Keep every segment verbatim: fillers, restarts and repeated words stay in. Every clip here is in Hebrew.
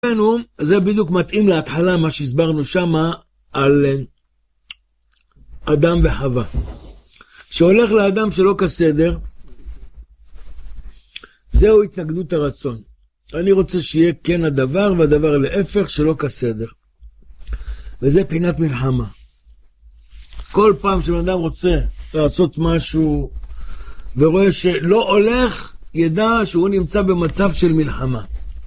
זה בדיוק מתאים להתחלה מה שהסברנו שמה על אדם וחווה. שהולך לאדם שלא כסדר, זהו התנגדות הרצון. אני רוצה שיהיה כן הדבר, והדבר להפך שלא כסדר. וזה פינת מלחמה. כל פעם שבן אדם רוצה לעשות משהו, ורואה שלא הולך, ידע שהוא נמצא במצב של מלחמה.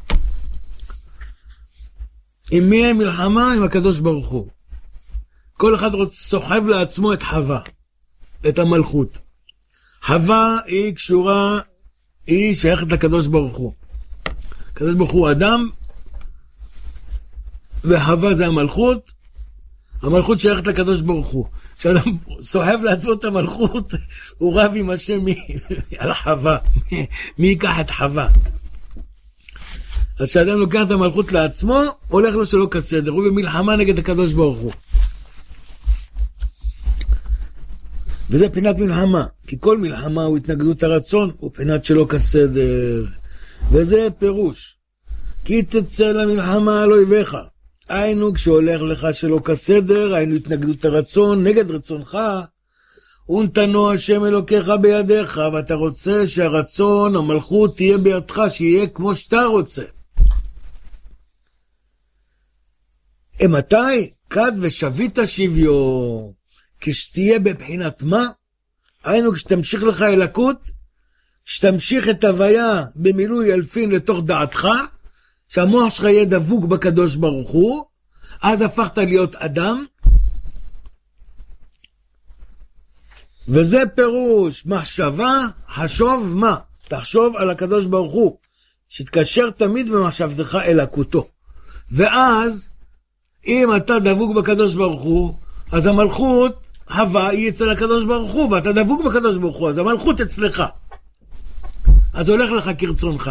עם מי המלחמה? עם הקדוש ברוך הוא. כל אחד רוצה, סוחב לעצמו את חווה, את המלכות. חווה היא קשורה, היא שייכת לקדוש ברוך הוא. הקדוש ברוך הוא אדם, וחווה זה המלכות, המלכות שייכת לקדוש ברוך הוא. כשאדם סוחב לעצמו את המלכות, הוא רב עם השם על החווה. מי ייקח את חווה? אז כשאדם לוקח את המלכות לעצמו, הולך לו שלא כסדר, הוא במלחמה נגד הקדוש ברוך הוא. וזה פינת מלחמה, כי כל מלחמה הוא התנגדות הרצון, הוא פינת שלא כסדר. וזה פירוש, כי תצא למלחמה על אויביך. היינו כשהולך לך שלא כסדר, היינו התנגדות הרצון נגד רצונך, ונתנו השם אלוקיך בידיך, ואתה רוצה שהרצון, המלכות תהיה בידך, שיהיה כמו שאתה רוצה. מתי? כד ושבית שוויו, כשתהיה בבחינת מה? היינו כשתמשיך לך אלקות, כשתמשיך את הוויה במילוי אלפין לתוך דעתך, שהמוח שלך יהיה דבוק בקדוש ברוך הוא, אז הפכת להיות אדם, וזה פירוש מחשבה, חשוב מה? תחשוב על הקדוש ברוך הוא, שתקשר תמיד במחשבתך אלקותו. ואז, אם אתה דבוק בקדוש ברוך הוא, אז המלכות, הווה, היא אצל הקדוש ברוך הוא, ואתה דבוק בקדוש ברוך הוא, אז המלכות אצלך. אז הולך לך כרצונך.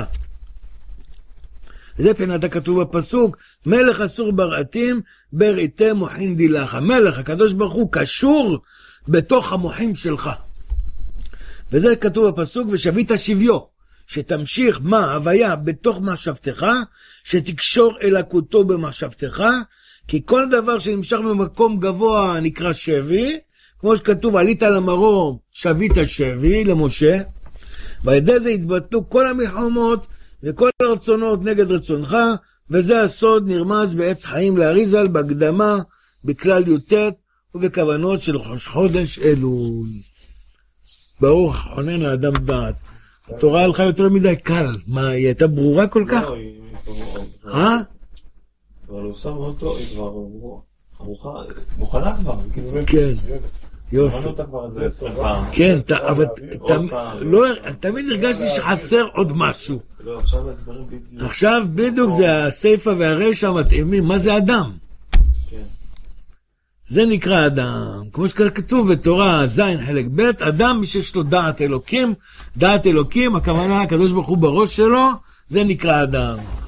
זה פינת הכתוב בפסוק, מלך אסור בראתים, בראיתי מוחין דילך. המלך, הקדוש ברוך הוא, קשור בתוך המוחים שלך. וזה כתוב בפסוק, ושבית שוויו, שתמשיך מה, הוויה, בתוך מחשבתך, שתקשור אלקותו במחשבתך, כי כל דבר שנמשך ממקום גבוה נקרא שבי, כמו שכתוב, עלית למרום, שבית שבי למשה, ועדי זה התבטלו כל המלחמות, וכל הרצונות נגד רצונך, וזה הסוד נרמז בעץ חיים לאריזל, בהקדמה, בכלל י"ט, ובכוונות של ראש חודש אלול. ברוך חונן לאדם דעת. התורה הלכה יותר מדי קל. מה, היא הייתה ברורה כל כך? לא, היא ברורה. אה? אבל הוא שם אותו, היא כבר ארוחה, מוכנה כבר. כן. יופי. כן, אבל תמיד הרגשתי שחסר עוד משהו. עכשיו בדיוק זה הסייפה והרשע מתאימים. מה זה אדם? זה נקרא אדם. כמו שכתוב בתורה זין חלק ב', אדם שיש לו דעת אלוקים, דעת אלוקים, הכוונה הקדוש ברוך הוא בראש שלו, זה נקרא אדם.